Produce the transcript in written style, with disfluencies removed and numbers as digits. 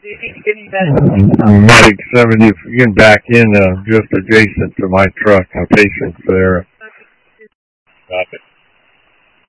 Mike 70, if you can back in just adjacent to my truck. I'm patient there. Copy.